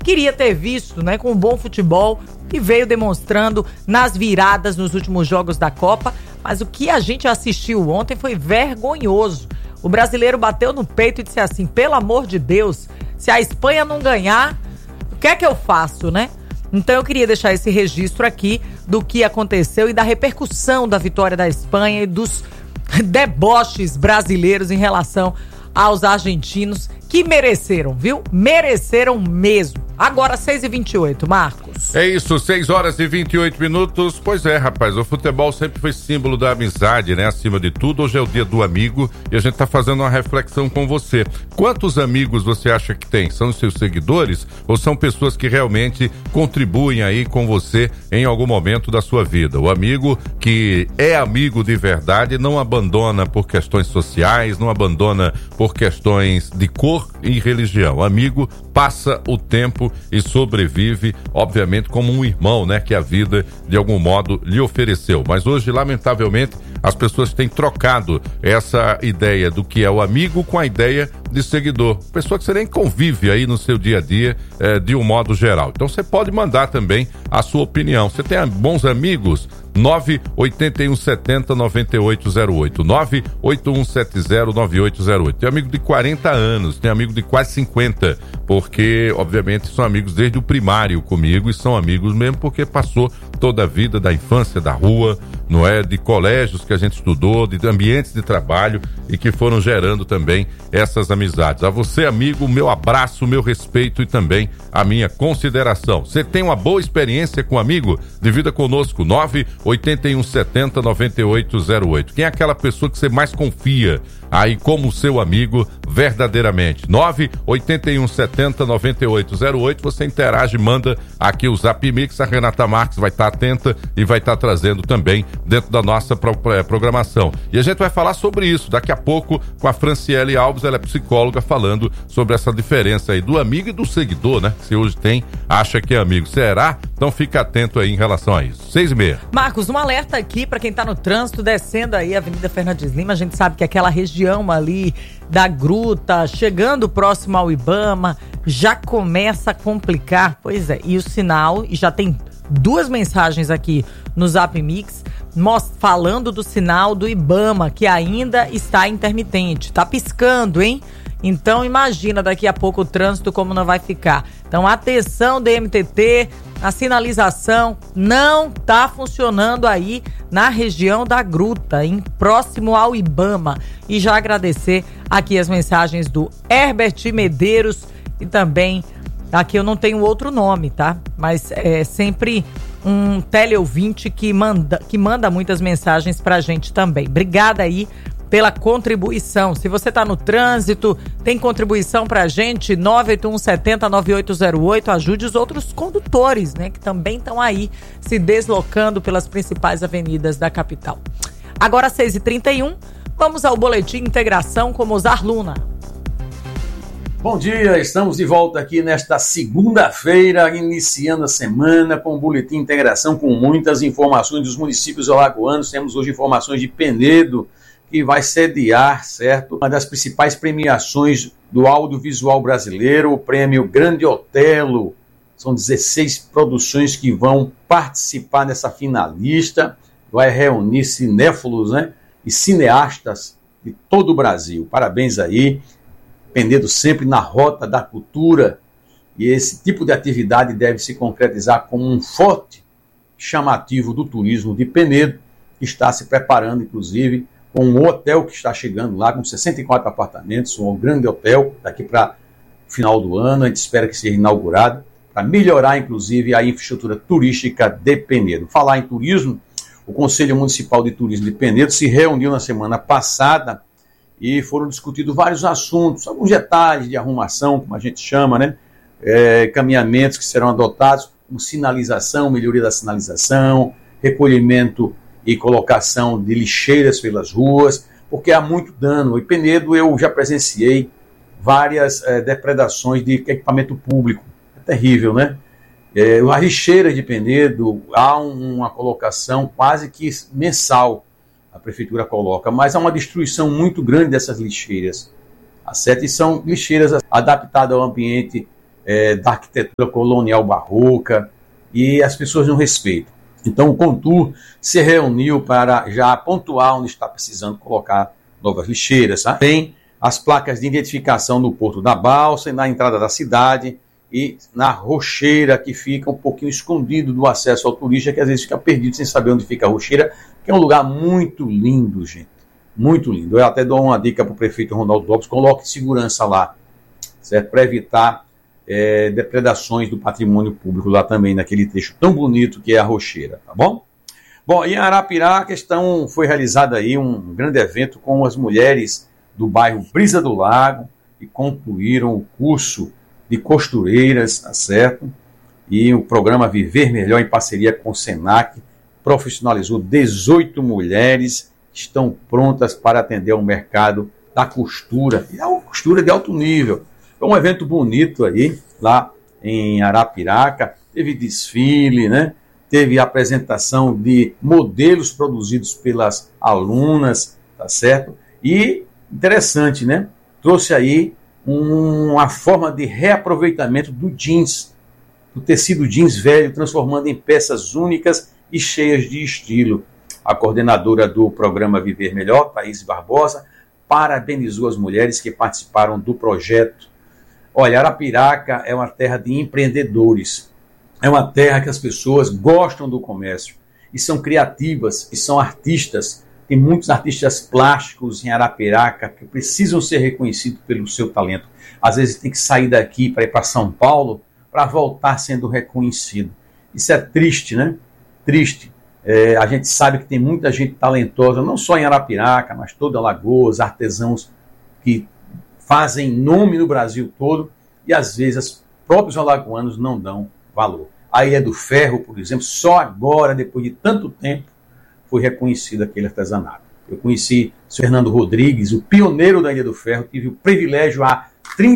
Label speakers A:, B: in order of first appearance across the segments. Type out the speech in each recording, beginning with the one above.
A: queria ter visto, né, com um bom futebol que veio demonstrando nas viradas nos últimos jogos da Copa, mas o que a gente assistiu ontem foi vergonhoso. O brasileiro bateu no peito e disse assim, pelo amor de Deus, se a Espanha não ganhar, o que é que eu faço, né? Então eu queria deixar esse registro aqui do que aconteceu e da repercussão da vitória da Espanha e dos deboches brasileiros em relação aos argentinos que mereceram, viu? Mereceram mesmo. Agora 6h28, Marcos.
B: É isso, 6h28. Pois é, rapaz, o futebol sempre foi símbolo da amizade, né? Acima de tudo, hoje é o dia do amigo e a gente tá fazendo uma reflexão com você. Quantos amigos você acha que tem? São os seus seguidores ou são pessoas que realmente contribuem aí com você em algum momento da sua vida? O amigo que é amigo de verdade não abandona por questões sociais, não abandona por questões de cor e religião. O amigo passa o tempo e sobrevive, obviamente, como um irmão, né? Que a vida, de algum modo, lhe ofereceu. Mas hoje, lamentavelmente, as pessoas têm trocado essa ideia do que é o amigo com a ideia de seguidor. Pessoa que você nem convive aí no seu dia a dia, de um modo geral. Então você pode mandar também a sua opinião. Você tem bons amigos? 98170-9808, 98170-9808. Tem amigo de 40 anos, tem amigo de quase 50, porque, obviamente, são amigos desde o primário comigo e são amigos mesmo porque passou toda a vida da infância, da rua, não é? De colégios que a gente estudou, de ambientes de trabalho e que foram gerando também essas amizades. A você, amigo, meu abraço, meu respeito e também a minha consideração. Você tem uma boa experiência com um amigo? Divida conosco, 98170-9808. Quem é aquela pessoa que você mais confia aí como seu amigo verdadeiramente? 98170-9808. Você interage, manda aqui o Zap Mix. A Renata Marques vai estar atenta e vai estar trazendo também dentro da nossa programação. E a gente vai falar sobre isso daqui a pouco com a Franciele Alves. Ela é psicóloga, falando sobre essa diferença aí do amigo e do seguidor, né? Se hoje tem, acha que é amigo. Será? Então fica atento aí em relação a isso. 6h30.
A: Marcos, um alerta aqui para quem tá no trânsito, descendo aí a Avenida Fernandes Lima. A gente sabe que aquela região ali da Gruta, chegando próximo ao Ibama, já começa a complicar. Pois é, e o sinal, e já tem 2 mensagens aqui no Zap Mix, falando do sinal do Ibama, que ainda está intermitente. Tá piscando, hein? Então imagina daqui a pouco o trânsito como não vai ficar. Então atenção, DMTT, a sinalização não tá funcionando aí na região da Gruta, próximo ao Ibama. E já agradecer aqui as mensagens do Herbert Medeiros e também, aqui eu não tenho outro nome, tá? Mas é sempre um teleouvinte que manda muitas mensagens pra gente também. Obrigada aí pela contribuição. Se você está no trânsito, tem contribuição pra gente, 98170-9808, ajude os outros condutores, né, que também estão aí se deslocando pelas principais avenidas da capital. Agora 6h31, vamos ao Boletim Integração com Mozart Luna.
C: Bom dia, estamos de volta aqui nesta segunda-feira, iniciando a semana com o Boletim Integração, com muitas informações dos municípios alagoanos. Temos hoje informações de Penedo, que vai sediar, certo, uma das principais premiações do audiovisual brasileiro, o prêmio Grande Otelo. São 16 produções que vão participar dessa finalista. Vai reunir cinéfilos, né, e cineastas de todo o Brasil. Parabéns aí, Penedo sempre na rota da cultura, e esse tipo de atividade deve se concretizar como um forte chamativo do turismo de Penedo, que está se preparando, inclusive, com um hotel que está chegando lá, com 64 apartamentos, um grande hotel, daqui para o final do ano. A gente espera que seja inaugurado, para melhorar, inclusive, a infraestrutura turística de Penedo. Falar em turismo, o Conselho Municipal de Turismo de Penedo se reuniu na semana passada e foram discutidos vários assuntos, alguns detalhes de arrumação, como a gente chama, né? Caminhamentos que serão adotados, como sinalização, melhoria da sinalização, recolhimento e colocação de lixeiras pelas ruas, porque há muito dano. Em Penedo eu já presenciei várias depredações de equipamento público. É terrível, né? As lixeiras de Penedo, há uma colocação quase que mensal, a prefeitura coloca, mas há uma destruição muito grande dessas lixeiras. As 7 são lixeiras adaptadas ao ambiente da arquitetura colonial barroca, e as pessoas não respeitam. Então o Contur se reuniu para já pontuar onde está precisando colocar novas lixeiras. Tá? Tem as placas de identificação no Porto da Balsa e na entrada da cidade, e na rocheira, que fica um pouquinho escondido do acesso ao turista, que às vezes fica perdido sem saber onde fica a rocheira, que é um lugar muito lindo, gente. Muito lindo. Eu até dou uma dica para o prefeito Ronaldo Lopes: coloque segurança lá, certo? Para evitar depredações do patrimônio público lá também, naquele trecho tão bonito que é a rocheira, tá bom? Bom, em Arapiraca foi realizado aí um grande evento com as mulheres do bairro Brisa do Lago, e concluíram o curso de costureiras, tá certo? E o programa Viver Melhor, em parceria com o Senac, profissionalizou 18 mulheres que estão prontas para atender ao mercado da costura, e é uma costura de alto nível. Foi um evento bonito aí, lá em Arapiraca, teve desfile, né? Teve apresentação de modelos produzidos pelas alunas, tá certo? E, interessante, né? Trouxe aí uma forma de reaproveitamento do jeans, do tecido jeans velho, transformando em peças únicas e cheias de estilo. A coordenadora do programa Viver Melhor, Thaís Barbosa, parabenizou as mulheres que participaram do projeto. Olha, Arapiraca é uma terra de empreendedores, é uma terra que as pessoas gostam do comércio e são criativas e são artistas. Tem muitos artistas plásticos em Arapiraca que precisam ser reconhecidos pelo seu talento. Às vezes tem que sair daqui para ir para São Paulo para voltar sendo reconhecido. Isso é triste, né? Triste. A gente sabe que tem muita gente talentosa, não só em Arapiraca, mas toda Alagoas, artesãos que fazem nome no Brasil todo, e às vezes os próprios alagoanos não dão valor. A Ilha do Ferro, por exemplo, só agora, depois de tanto tempo, foi reconhecido aquele artesanato. Eu conheci o Fernando Rodrigues, o pioneiro da Ilha do Ferro, tive o privilégio há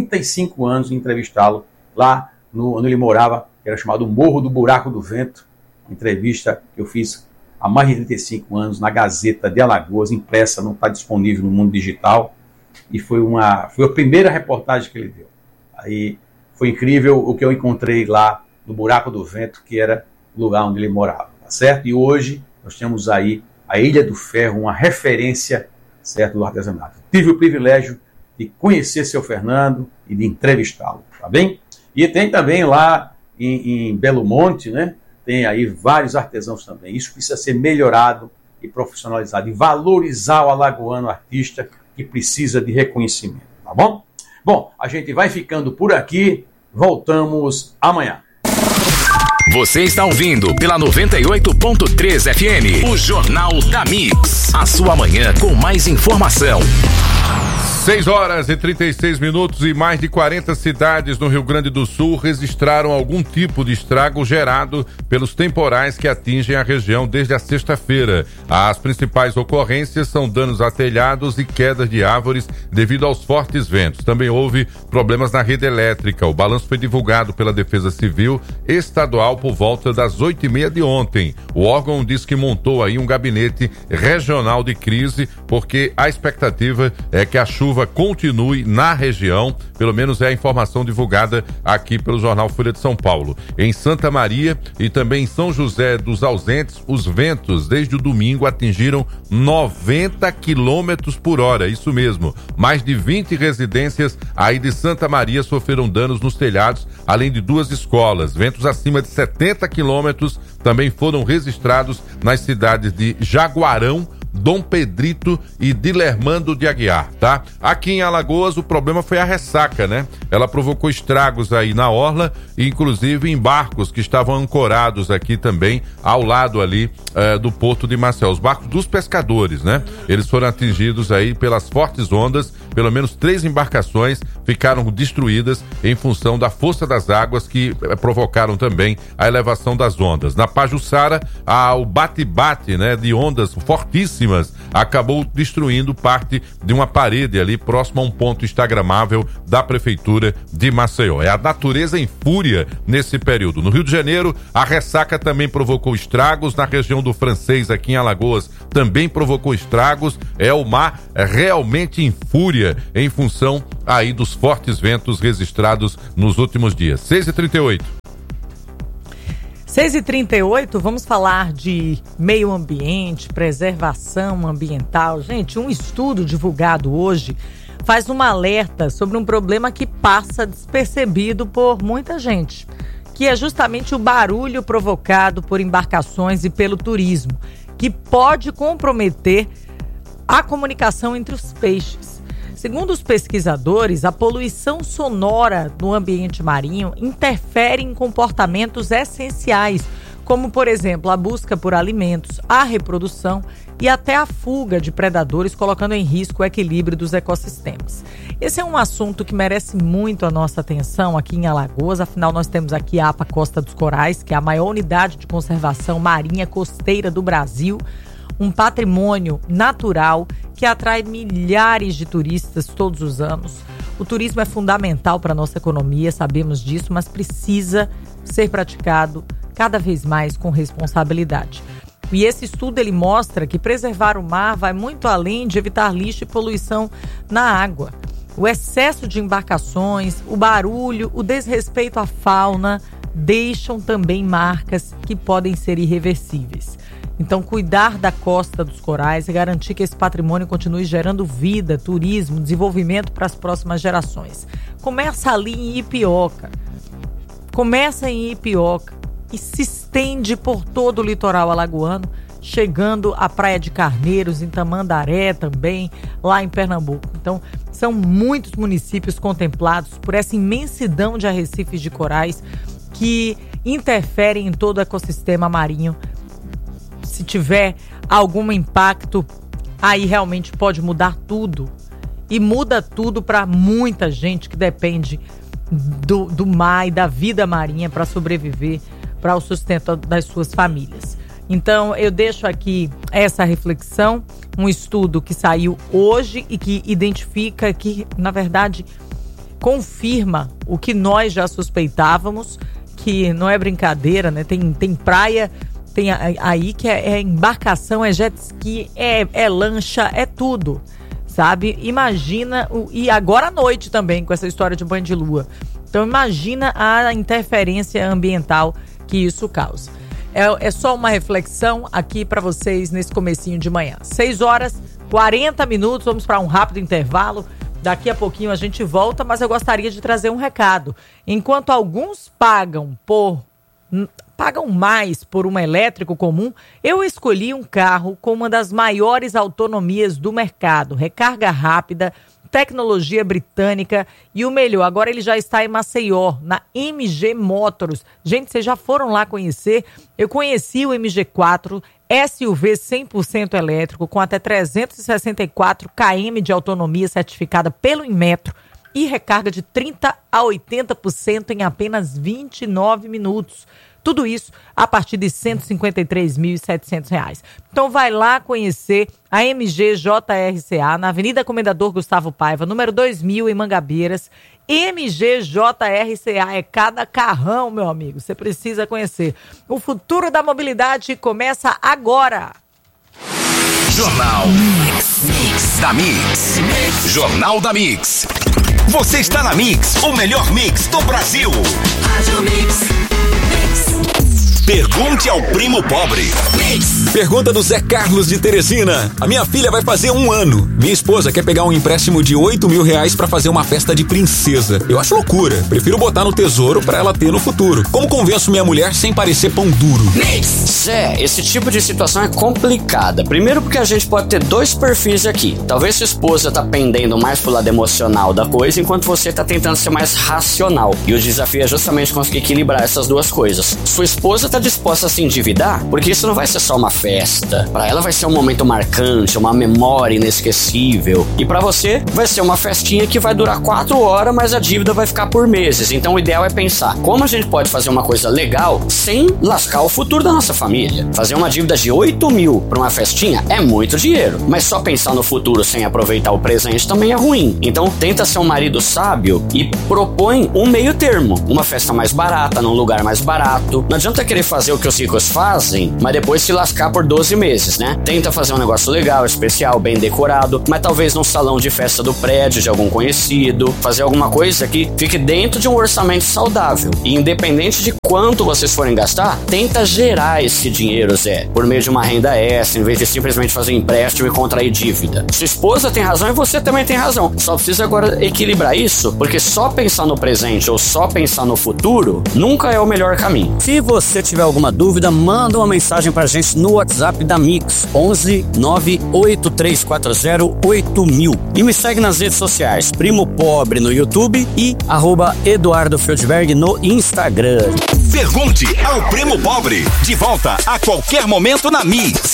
C: 35 anos de entrevistá-lo lá onde ele morava, que era chamado Morro do Buraco do Vento, uma entrevista que eu fiz há mais de 35 anos na Gazeta de Alagoas, impressa, não está disponível no mundo digital, e foi a primeira reportagem que ele deu. Aí foi incrível o que eu encontrei lá no Buraco do Vento, que era o lugar onde ele morava, tá certo? E hoje nós temos aí a Ilha do Ferro, uma referência, certo, do artesanato. Tive o privilégio de conhecer seu Fernando e de entrevistá-lo, tá bem? E tem também lá em Belo Monte, né? Tem aí vários artesãos também. Isso precisa ser melhorado e profissionalizado, e valorizar o alagoano artista que precisa de reconhecimento, tá bom? Bom, a gente vai ficando por aqui, voltamos amanhã.
D: Você está ouvindo pela 98.3 FM, o Jornal da Mix. A sua manhã com mais informação.
B: 6h36 e mais de 40 cidades no Rio Grande do Sul registraram algum tipo de estrago gerado pelos temporais que atingem a região desde a sexta-feira. As principais ocorrências são danos a telhados e quedas de árvores devido aos fortes ventos. Também houve problemas na rede elétrica. O balanço foi divulgado pela Defesa Civil Estadual por volta das 8h30 de ontem. O órgão diz que montou aí um gabinete regional de crise, porque a expectativa é que a chuva continue na região, pelo menos é a informação divulgada aqui pelo jornal Folha de São Paulo. Em Santa Maria e também em São José dos Ausentes, os ventos desde o domingo atingiram 90 km por hora, isso mesmo. Mais de 20 residências aí de Santa Maria sofreram danos nos telhados, além de 2 escolas. Ventos acima de 70 km também foram registrados nas cidades de Jaguarão, Dom Pedrito e Dilermando de Aguiar, tá? Aqui em Alagoas o problema foi a ressaca, né? Ela provocou estragos aí na orla, inclusive em barcos que estavam ancorados aqui também, ao lado ali do Porto de Marcel, os barcos dos pescadores, né? Eles foram atingidos aí pelas fortes ondas, pelo menos 3 embarcações ficaram destruídas em função da força das águas que provocaram também a elevação das ondas. Na Pajuçara, o bate-bate, né, de ondas fortíssimas altíssimas, acabou destruindo parte de uma parede ali próximo a um ponto instagramável da prefeitura de Maceió. É a natureza em fúria nesse período. No Rio de Janeiro, a ressaca também provocou estragos. Na região do Francês, aqui em Alagoas, também provocou estragos. É o mar realmente em fúria em função aí dos fortes ventos registrados nos últimos dias. 6h38.
A: 6h38, vamos falar de meio ambiente, preservação ambiental. Gente, um estudo divulgado hoje faz um alerta sobre um problema que passa despercebido por muita gente, que é justamente o barulho provocado por embarcações e pelo turismo, que pode comprometer a comunicação entre os peixes. Segundo os pesquisadores, a poluição sonora no ambiente marinho interfere em comportamentos essenciais, como, por exemplo, a busca por alimentos, a reprodução e até a fuga de predadores, colocando em risco o equilíbrio dos ecossistemas. Esse é um assunto que merece muito a nossa atenção aqui em Alagoas, afinal nós temos aqui a APA Costa dos Corais, que é a maior unidade de conservação marinha costeira do Brasil, um patrimônio natural que atrai milhares de turistas todos os anos. O turismo é fundamental para a nossa economia, sabemos disso, mas precisa ser praticado cada vez mais com responsabilidade. E esse estudo ele mostra que preservar o mar vai muito além de evitar lixo e poluição na água. O excesso de embarcações, o barulho, o desrespeito à fauna deixam também marcas que podem ser irreversíveis. Então, cuidar da Costa dos Corais e garantir que esse patrimônio continue gerando vida, turismo, desenvolvimento para as próximas gerações. Começa ali em Ipioca. E se estende por todo o litoral alagoano, chegando à Praia de Carneiros, em Tamandaré também, lá em Pernambuco. Então, são muitos municípios contemplados por essa imensidão de arrecifes de corais que interferem em todo o ecossistema marinho. Se tiver algum impacto, aí realmente pode mudar tudo. E muda tudo para muita gente que depende do mar e da vida marinha para sobreviver, para o sustento das suas famílias. Então, eu deixo aqui essa reflexão, um estudo que saiu hoje e que identifica, que, na verdade, confirma o que nós já suspeitávamos, que não é brincadeira, né? Tem praia... Tem aí que é embarcação, é jet ski, é lancha, é tudo, sabe? Imagina, e agora à noite também, com essa história de banho de lua. Então imagina a interferência ambiental que isso causa. É só uma reflexão aqui para vocês nesse comecinho de manhã. 6h40, vamos para um rápido intervalo. Daqui a pouquinho a gente volta, mas eu gostaria de trazer um recado. Enquanto alguns pagam mais por um elétrico comum, eu escolhi um carro com uma das maiores autonomias do mercado, recarga rápida, tecnologia britânica e o melhor, agora ele já está em Maceió, na MG Motors. Gente, vocês já foram lá conhecer? Eu conheci o MG4, SUV 100% elétrico, com até 364 km de autonomia certificada pelo Inmetro e recarga de 30% a 80% em apenas 29 minutos. Tudo isso a partir de R$ 153.700. Então vai lá conhecer a MG JRCA na Avenida Comendador Gustavo Paiva, número 2000 em Mangabeiras. MG JRCA é cada carrão, meu amigo. Você precisa conhecer. O futuro da mobilidade começa agora.
D: Jornal da Mix. Jornal da Mix. Você está na Mix, o melhor mix do Brasil. Rádio Mix. Pergunte ao primo pobre.
E: Pergunta do Zé Carlos de Teresina. A minha filha vai fazer 1 ano. Minha esposa quer pegar um empréstimo de R$8.000 pra fazer uma festa de princesa. Eu acho loucura. Prefiro botar no tesouro pra ela ter no futuro. Como convenço minha mulher sem parecer pão duro?
F: Zé, esse tipo de situação é complicada. Primeiro porque a gente pode ter 2 perfis aqui. Talvez sua esposa tá pendendo mais pro lado emocional da coisa, enquanto você tá tentando ser mais racional. E o desafio é justamente conseguir equilibrar essas duas coisas. Sua esposa tá disposta a se endividar, porque isso não vai ser só uma festa. Para ela vai ser um momento marcante, uma memória inesquecível. E para você vai ser uma festinha que vai durar 4 horas, mas a dívida vai ficar por meses. Então o ideal é pensar como a gente pode fazer uma coisa legal sem lascar o futuro da nossa família. Fazer uma dívida de 8 mil para uma festinha é muito dinheiro, mas só pensar no futuro sem aproveitar o presente também é ruim. Então tenta ser um marido sábio e propõe um meio termo, uma festa mais barata, num lugar mais barato. Não adianta querer fazer o que os ricos fazem, mas depois se lascar por 12 meses, né? Tenta fazer um negócio legal, especial, bem decorado, mas talvez num salão de festa do prédio de algum conhecido, fazer alguma coisa que fique dentro de um orçamento saudável. E independente de quanto vocês forem gastar, tenta gerar esse dinheiro, Zé, por meio de uma renda extra, em vez de simplesmente fazer empréstimo e contrair dívida. Sua esposa tem razão e você também tem razão. Só precisa agora equilibrar isso, porque só pensar no presente ou só pensar no futuro nunca é o melhor caminho.
G: Se você tiver alguma dúvida, manda uma mensagem pra gente no WhatsApp da Mix, 11 98340 8000. E me segue nas redes sociais, Primo Pobre no YouTube e @Eduardo Feldberg no Instagram.
D: Pergunte ao Primo Pobre. De volta a qualquer momento na Mix.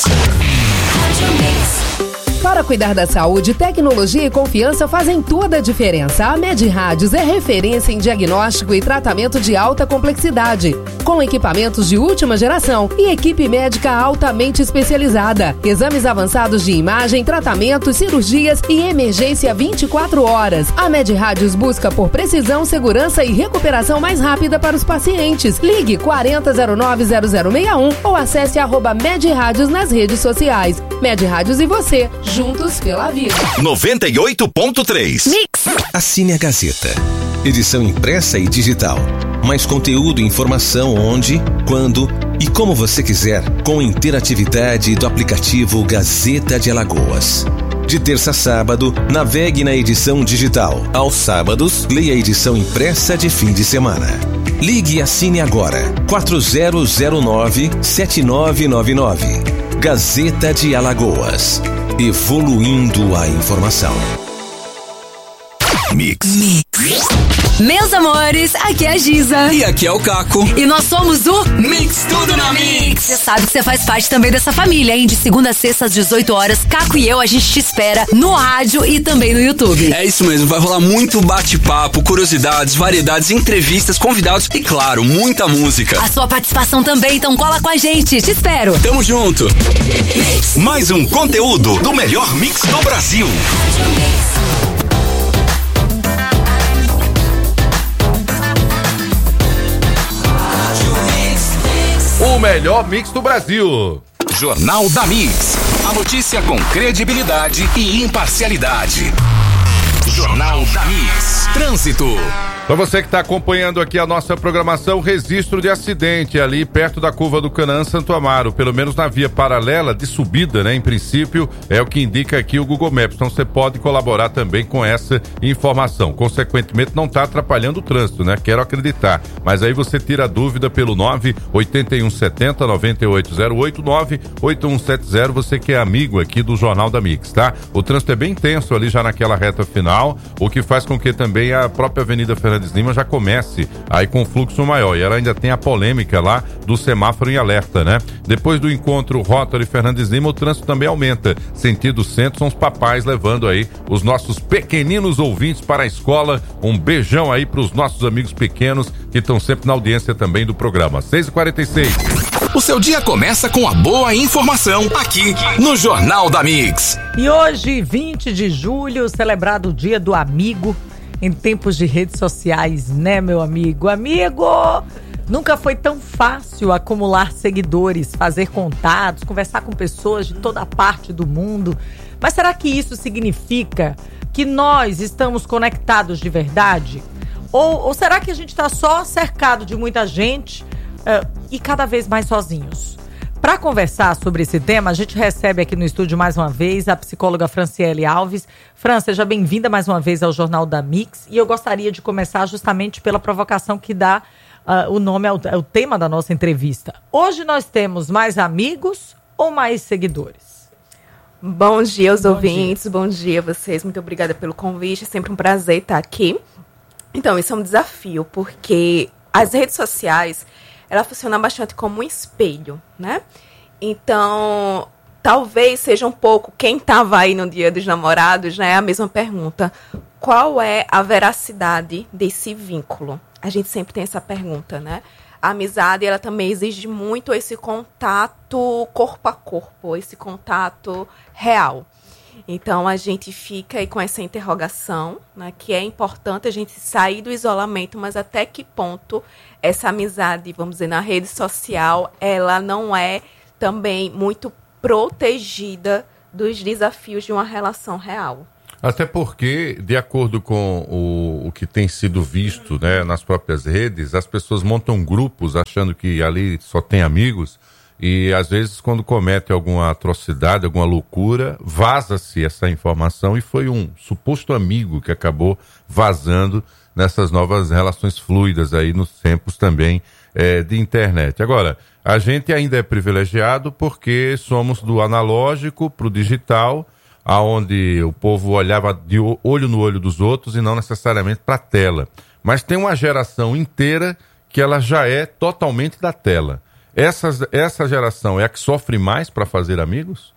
H: Para cuidar da saúde, tecnologia e confiança fazem toda a diferença. A Med Rádios é referência em diagnóstico e tratamento de alta complexidade, com equipamentos de última geração e equipe médica altamente especializada. Exames avançados de imagem, tratamentos, cirurgias e emergência 24 horas. A Med Rádios busca por precisão, segurança e recuperação mais rápida para os pacientes. Ligue 40090061 ou acesse @Med Rádios nas redes sociais. Med Rádios e você, juntos pela vida.
D: 98.3
H: Mix.
I: Assine a Gazeta. Edição impressa e digital. Mais conteúdo e informação onde, quando e como você quiser, com interatividade do aplicativo Gazeta de Alagoas. De terça a sábado, navegue na edição digital. Aos sábados, leia a edição impressa de fim de semana. Ligue e assine agora. 4009-7999. Gazeta de Alagoas. Evoluindo a informação.
D: Mix.
J: Meus amores, aqui é a Giza.
E: E aqui é o Caco.
J: E nós somos o
E: Mix Tudo na Mix.
J: Você sabe que você faz parte também dessa família, hein? De segunda a sexta às 18 horas, Caco e eu, a gente te espera no rádio e também no YouTube.
E: É isso mesmo, vai rolar muito bate-papo, curiosidades, variedades, entrevistas, convidados e, claro, muita música.
J: A sua participação também, então cola com a gente. Te espero.
E: Tamo junto.
D: Mais um conteúdo do melhor mix do Brasil.
B: O melhor mix do Brasil.
D: Jornal da Mix. A notícia com credibilidade e imparcialidade. Jornal da Mix. Trânsito.
B: Para você que está acompanhando aqui a nossa programação, registro de acidente ali perto da curva do Canaã Santo Amaro, pelo menos na via paralela de subida, né? Em princípio, é o que indica aqui o Google Maps. Então você pode colaborar também com essa informação. Consequentemente, não está atrapalhando o trânsito, né? Quero acreditar. Mas aí você tira a dúvida pelo 98170-9808, 98170, você que é amigo aqui do Jornal da Mix, tá? O trânsito é bem intenso ali já naquela reta final, o que faz com que também a própria Avenida Fernandes Lima já comece aí com fluxo maior. E ela ainda tem a polêmica lá do semáforo em alerta, né? Depois do encontro Rotary Fernandes Lima, o trânsito também aumenta. Sentido centro, são os papais levando aí os nossos pequeninos ouvintes para a escola. Um beijão aí para os nossos amigos pequenos que estão sempre na audiência também do programa. 6h46.
D: O seu dia começa com a boa informação aqui no Jornal da Mix.
A: E hoje, 20 de julho, celebrado o Dia do Amigo. Em tempos de redes sociais, né, meu amigo? Amigo! Nunca foi tão fácil acumular seguidores, fazer contatos, conversar com pessoas de toda parte do mundo. Mas será que isso significa que nós estamos conectados de verdade? Ou será que a gente está só cercado de muita gente e cada vez mais sozinhos? Para conversar sobre esse tema, a gente recebe aqui no estúdio mais uma vez a psicóloga Franciele Alves. Fran, seja bem-vinda mais uma vez ao Jornal da Mix. E eu gostaria de começar justamente pela provocação que dá o nome ao tema da nossa entrevista. Hoje nós temos mais amigos ou mais seguidores?
K: Bom dia aos ouvintes, bom dia a vocês. Muito obrigada pelo convite, é sempre um prazer estar aqui. Então, isso é um desafio, porque as redes sociais, ela funciona bastante como um espelho, né? Então, talvez seja um pouco, quem estava aí no Dia dos Namorados, né? A mesma pergunta. Qual é a veracidade desse vínculo? A gente sempre tem essa pergunta, né? A amizade, ela também exige muito esse contato corpo a corpo, esse contato real. Então, a gente fica aí com essa interrogação, né, que é importante a gente sair do isolamento, mas até que ponto essa amizade, vamos dizer, na rede social, ela não é também muito protegida dos desafios de uma relação real.
B: Até porque, de acordo com o que tem sido visto, né, nas próprias redes, as pessoas montam grupos achando que ali só tem amigos e, às vezes, quando cometem alguma atrocidade, alguma loucura, vaza-se essa informação e foi um suposto amigo que acabou vazando nessas novas relações fluidas aí nos tempos também de internet. Agora, a gente ainda é privilegiado porque somos do analógico para o digital, aonde o povo olhava de olho no olho dos outros e não necessariamente para a tela. Mas tem uma geração inteira que ela já é totalmente da tela. Essa geração é a que sofre mais para fazer amigos?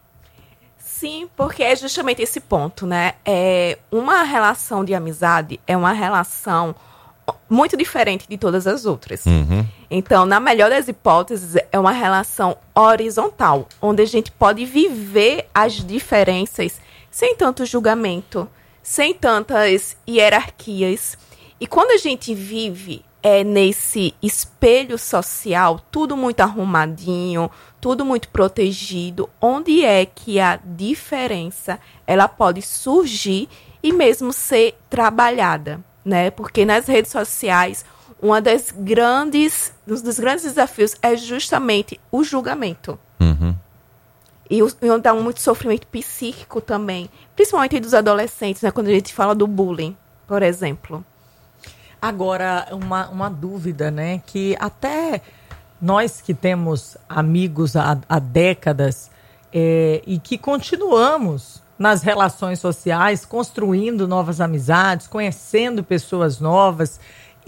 K: Sim, porque é justamente esse ponto, né? Uma relação de amizade é uma relação muito diferente de todas as outras.
B: Uhum.
K: Então, na melhor das hipóteses, é uma relação horizontal, onde a gente pode viver as diferenças sem tanto julgamento, sem tantas hierarquias. E quando a gente vive nesse espelho social, tudo muito arrumadinho, tudo muito protegido, onde é que a diferença ela pode surgir e mesmo ser trabalhada, né? Porque nas redes sociais, um dos grandes desafios é justamente o julgamento.
B: Uhum.
K: E onde há muito sofrimento psíquico também, principalmente dos adolescentes, né? Quando a gente fala do bullying, por exemplo.
A: Agora, uma dúvida, né? Que até nós que temos amigos há décadas e que continuamos nas relações sociais, construindo novas amizades, conhecendo pessoas novas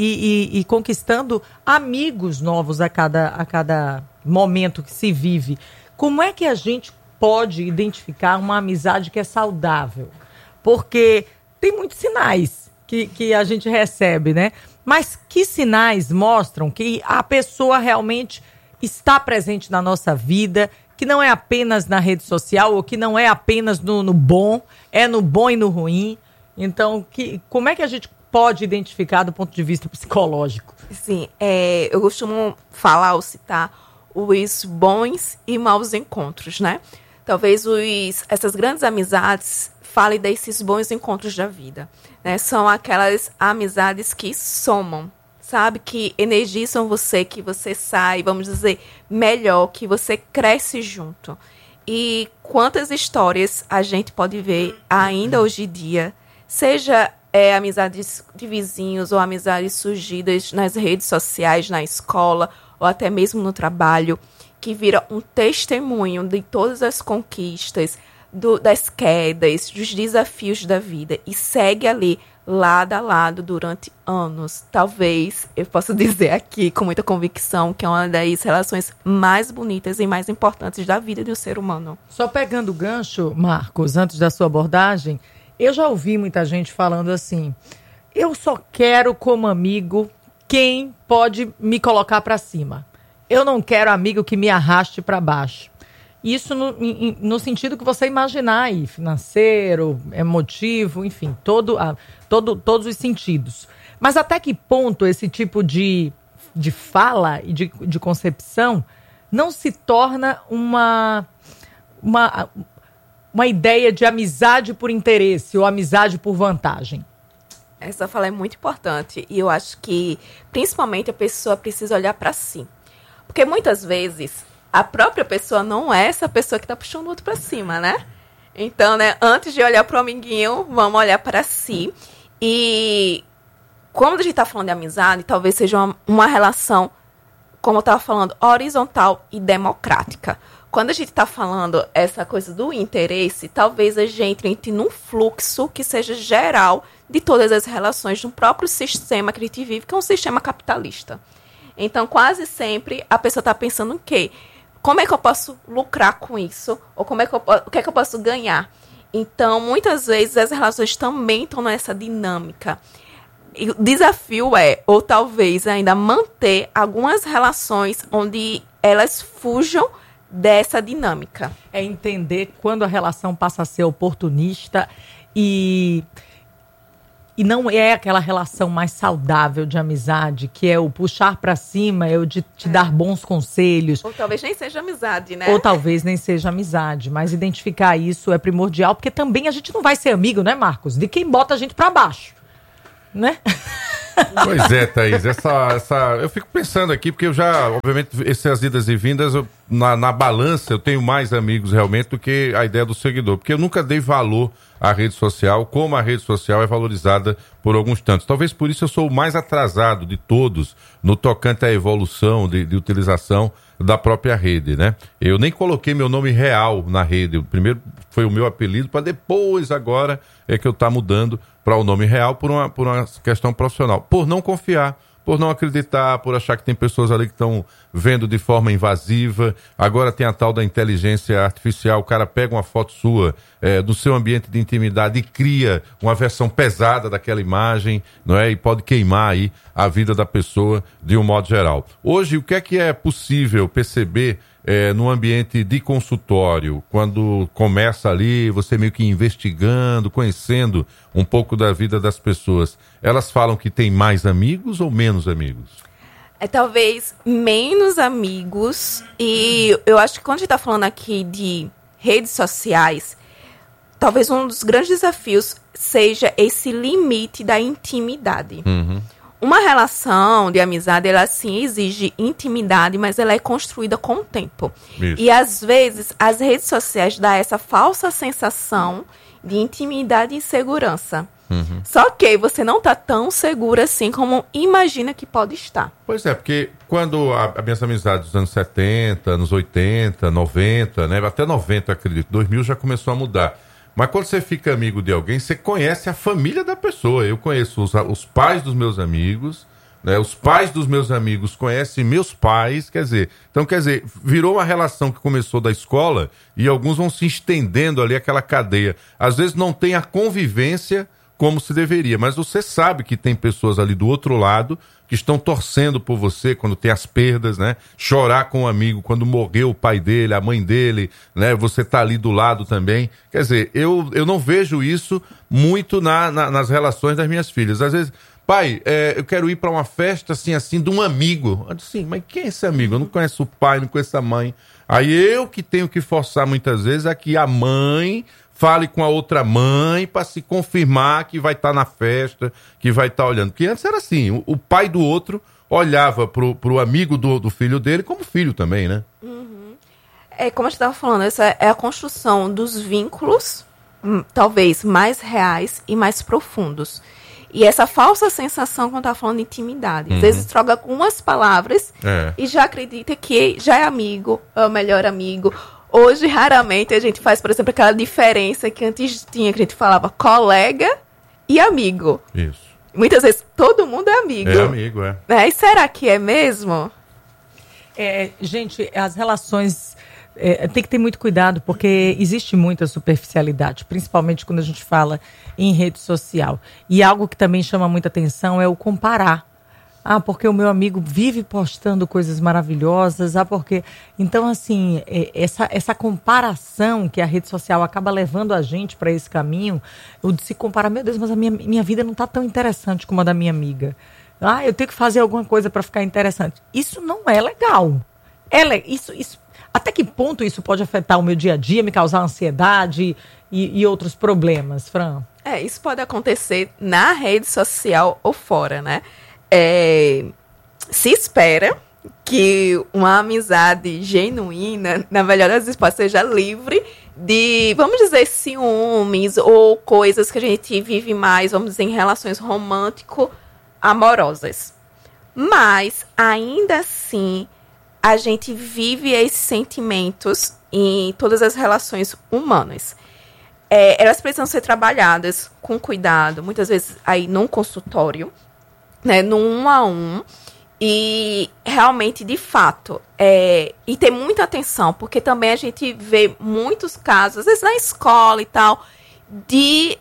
A: e conquistando amigos novos a cada momento que se vive. Como é que a gente pode identificar uma amizade que é saudável? Porque tem muitos sinais que a gente recebe, né? Mas que sinais mostram que a pessoa realmente está presente na nossa vida, que não é apenas na rede social, ou que não é apenas no bom, é no bom e no ruim? Então, como é que a gente pode identificar do ponto de vista psicológico?
K: Sim, eu costumo falar ou citar os bons e maus encontros, né? Talvez essas grandes amizades falem desses bons encontros da vida, né? São aquelas amizades que somam, sabe? Que energizam você, que você sai, vamos dizer, melhor, que você cresce junto. E quantas histórias a gente pode ver ainda hoje em dia, seja amizades de vizinhos ou amizades surgidas nas redes sociais, na escola ou até mesmo no trabalho, que vira um testemunho de todas as conquistas, das quedas, dos desafios da vida e segue ali lado a lado durante anos. Talvez eu possa dizer aqui com muita convicção que é uma das relações mais bonitas e mais importantes da vida do ser humano.
A: Só pegando o gancho, Marcos, antes da sua abordagem, eu já ouvi muita gente falando assim: eu só quero como amigo quem pode me colocar para cima. Eu não quero amigo que me arraste para baixo. Isso no sentido que você imaginar aí, financeiro, emotivo, enfim, todos os sentidos. Mas até que ponto esse tipo de fala e de concepção não se torna uma ideia de amizade por interesse ou amizade por vantagem?
K: Essa fala é muito importante e eu acho que, principalmente, a pessoa precisa olhar para si. Porque muitas vezes a própria pessoa não é essa pessoa que está puxando o outro para cima, né? Então, né, antes de olhar para o amiguinho, vamos olhar para si. E quando a gente está falando de amizade, talvez seja uma relação, como eu estava falando, horizontal e democrática. Quando a gente está falando essa coisa do interesse, talvez a gente entre num fluxo que seja geral de todas as relações do próprio sistema que a gente vive, que é um sistema capitalista. Então, quase sempre, a pessoa está pensando o quê? Como é que eu posso lucrar com isso? Ou o que é que eu posso ganhar? Então, muitas vezes, as relações também estão nessa dinâmica. E o desafio ou talvez ainda manter algumas relações onde elas fujam dessa dinâmica.
A: É entender quando a relação passa a ser oportunista e não é aquela relação mais saudável de amizade, que é o puxar pra cima, é o de te dar bons conselhos.
K: Ou talvez nem seja amizade, né?
A: Ou talvez nem seja amizade, mas identificar isso é primordial, porque também a gente não vai ser amigo, né, Marcos? De quem bota a gente pra baixo, né?
B: Pois é, Thaís, eu fico pensando aqui, porque eu já, obviamente, essas idas e vindas, na balança eu tenho mais amigos realmente do que a ideia do seguidor, porque eu nunca dei valor à rede social, como a rede social é valorizada por alguns tantos. Talvez por isso eu sou o mais atrasado de todos no tocante à evolução de utilização da própria rede, né? Eu nem coloquei meu nome real na rede, o primeiro foi o meu apelido, para depois agora é que eu tá mudando para o nome real por uma questão profissional, por não confiar, por não acreditar, por achar que tem pessoas ali que estão vendo de forma invasiva. Agora tem a tal da inteligência artificial, o cara pega uma foto sua do seu ambiente de intimidade e cria uma versão pesada daquela imagem, não é? E pode queimar aí a vida da pessoa de um modo geral. Hoje, o que é possível perceber no ambiente de consultório, quando começa ali, você meio que investigando, conhecendo um pouco da vida das pessoas, elas falam que tem mais amigos ou menos amigos?
K: Talvez menos amigos, e eu acho que quando a gente está falando aqui de redes sociais, talvez um dos grandes desafios seja esse limite da intimidade. Uma relação de amizade, ela sim exige intimidade, mas ela é construída com o tempo. Isso. E às vezes as redes sociais dão essa falsa sensação de intimidade e segurança. Só que você não está tão seguro assim como imagina que pode estar.
B: Pois é, porque quando as minhas amizades dos anos 70, anos 80, 90, né, até 90, acredito, 2000 já começou a mudar. Mas quando você fica amigo de alguém, você conhece a família da pessoa. Eu conheço os pais dos meus amigos, né? Os pais dos meus amigos conhecem meus pais, quer dizer, virou uma relação que começou da escola e alguns vão se estendendo ali aquela cadeia. Às vezes não tem a convivência como se deveria, mas você sabe que tem pessoas ali do outro lado que estão torcendo por você quando tem as perdas, né? Chorar com um amigo quando morreu o pai dele, a mãe dele, né? Você tá ali do lado também. Quer dizer, eu não vejo isso muito nas relações das minhas filhas. Às vezes, pai, eu quero ir para uma festa assim, de um amigo. Eu disse, sim, mas quem é esse amigo? Eu não conheço o pai, não conheço a mãe. Aí eu que tenho que forçar muitas vezes a que a mãe fale com a outra mãe para se confirmar que vai estar na festa, que vai estar olhando. Porque antes era assim, o pai do outro olhava pro amigo do filho dele como filho também, né?
K: Como a gente estava falando, essa é a construção dos vínculos, talvez mais reais e mais profundos. E essa falsa sensação quando tá falando de intimidade. Às vezes troca algumas palavras e já acredita que já é amigo, é o melhor amigo. Hoje, raramente, a gente faz, por exemplo, aquela diferença que antes tinha, que a gente falava colega e amigo.
B: Isso.
K: Muitas vezes, todo mundo é amigo.
B: É amigo, é.
K: E será que é mesmo?
A: Gente, as relações... tem que ter muito cuidado, porque existe muita superficialidade, principalmente quando a gente fala em rede social. E algo que também chama muita atenção é o comparar. Porque o meu amigo vive postando coisas maravilhosas. Porque... Então, assim, essa comparação que a rede social acaba levando a gente para esse caminho, o de se comparar, meu Deus, mas a minha vida não está tão interessante como a da minha amiga. Eu tenho que fazer alguma coisa para ficar interessante. Isso não é legal. Isso, até que ponto isso pode afetar o meu dia a dia, me causar ansiedade e outros problemas, Fran?
K: Isso pode acontecer na rede social ou fora, né? Se espera que uma amizade genuína, na melhor das hipóteses, seja livre de, vamos dizer, ciúmes ou coisas que a gente vive mais, vamos dizer, em relações romântico-amorosas. Mas, ainda assim, a gente vive esses sentimentos em todas as relações humanas. Elas precisam ser trabalhadas com cuidado, muitas vezes aí num consultório, né, no 1 a 1, E realmente, de fato, e ter muita atenção, porque também a gente vê muitos casos, às vezes na escola e tal, de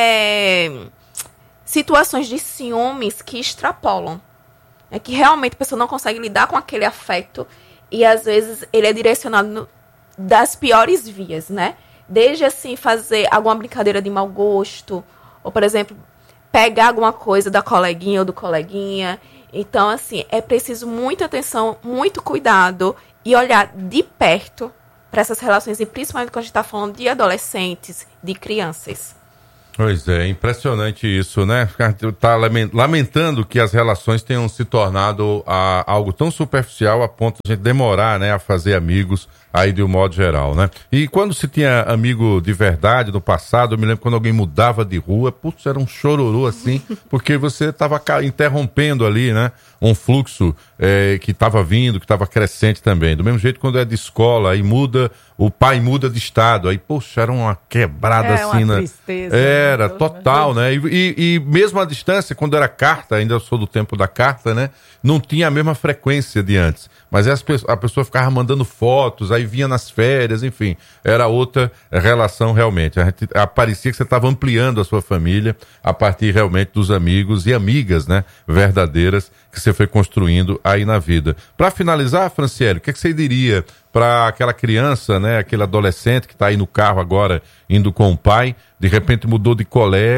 K: situações de ciúmes que extrapolam. É que realmente a pessoa não consegue lidar com aquele afeto e às vezes ele é direcionado das piores vias, né? Desde assim fazer alguma brincadeira de mau gosto, ou por exemplo, pegar alguma coisa da coleguinha ou do coleguinha. Então assim, é preciso muita atenção, muito cuidado e olhar de perto para essas relações, e principalmente quando a gente está falando de adolescentes, de crianças.
B: Pois é, impressionante isso, né? Tá lamentando que as relações tenham se tornado algo tão superficial a ponto de a gente demorar, né, a fazer amigos aí de um modo geral, né? E quando se tinha amigo de verdade no passado, eu me lembro quando alguém mudava de rua, putz, era um chororô assim, porque você estava interrompendo ali, né, um fluxo que estava vindo, que estava crescente também. Do mesmo jeito quando é de escola, aí muda, o pai muda de estado, aí, poxa, era uma quebrada assim,
A: uma
B: né?
A: Tristeza,
B: Era, total, né? E mesmo à distância, quando era carta, ainda sou do tempo da carta, né? Não tinha a mesma frequência de antes. Mas a pessoa ficava mandando fotos, aí vinha nas férias, enfim. Era outra relação realmente. Parecia que você estava ampliando a sua família a partir realmente dos amigos e amigas, né? Verdadeiras que você foi construindo aí na vida. Para finalizar, Franciele, o que você diria para aquela criança, né? Aquele adolescente que está aí no carro agora, indo com o pai, de repente mudou de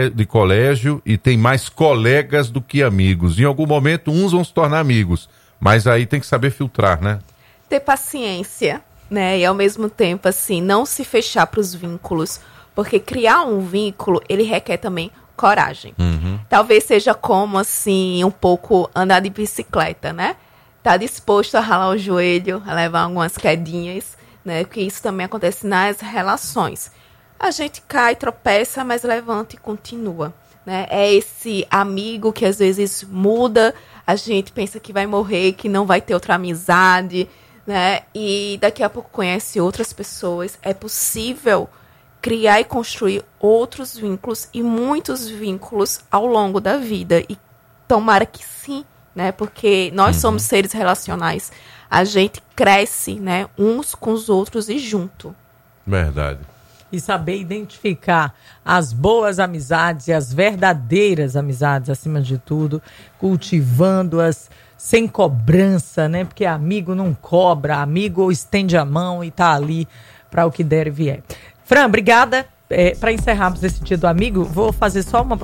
B: colégio e tem mais colegas do que amigos. Em algum momento, uns vão se tornar amigos. Mas aí tem que saber filtrar, né?
K: Ter paciência, né? E ao mesmo tempo, assim, não se fechar para os vínculos. Porque criar um vínculo, ele requer também coragem.
B: Uhum.
K: Talvez seja como, assim, um pouco andar de bicicleta, né? Tá disposto a ralar o joelho, a levar algumas quedinhas, né? Porque isso também acontece nas relações. A gente cai, tropeça, mas levanta e continua, né? É esse amigo que às vezes muda, a gente pensa que vai morrer, que não vai ter outra amizade, né? E daqui a pouco conhece outras pessoas. É possível criar e construir outros vínculos e muitos vínculos ao longo da vida. E tomara que sim, né? Porque nós somos seres relacionais. A gente cresce, né? Uns com os outros e junto.
B: Verdade.
A: E saber identificar as boas amizades e as verdadeiras amizades, acima de tudo, cultivando-as sem cobrança, né? Porque amigo não cobra, amigo estende a mão e tá ali para o que der e vier. Fran, obrigada. Para encerrarmos esse dia do amigo, vou fazer só uma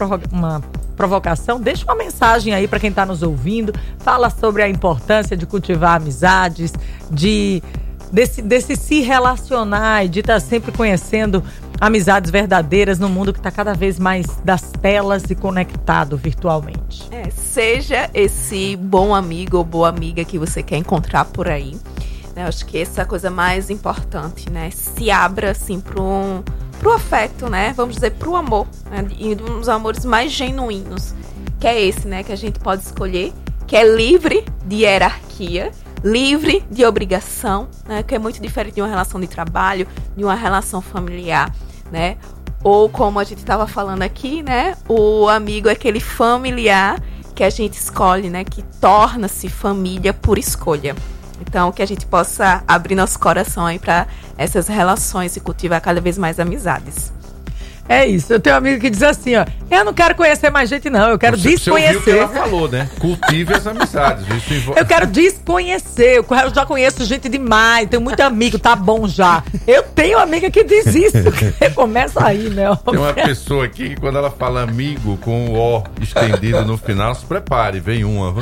A: provocação. Deixa uma mensagem aí para quem está nos ouvindo. Fala sobre a importância de cultivar amizades, desse se relacionar e de estar sempre conhecendo amizades verdadeiras no mundo que está cada vez mais das telas e conectado virtualmente.
K: Seja esse bom amigo ou boa amiga que você quer encontrar por aí. Eu acho que essa é a coisa mais importante, né? Se abra, assim, pro afeto, né? Vamos dizer, pro amor, né? E um dos amores mais genuínos, que é esse, né? Que a gente pode escolher, que é livre de hierarquia, livre de obrigação, né? Que é muito diferente de uma relação de trabalho, de uma relação familiar, né? Ou como a gente estava falando aqui, né? O amigo é aquele familiar que a gente escolhe, né? Que torna-se família por escolha. Então, que a gente possa abrir nosso coração aí para essas relações e cultivar cada vez mais amizades.
A: É isso. Eu tenho um amigo que diz assim, ó, eu não quero conhecer mais gente não, eu quero desconhecer.
B: Você ouviu o que ela falou, né? Cultive as amizades.
A: Eu quero desconhecer, eu já conheço gente demais, tenho muito amigo, tá bom já. Eu tenho amiga que diz isso, que começa aí, né?
B: Tem uma pessoa aqui que quando ela fala amigo com o O estendido no final, se prepare, vem uma.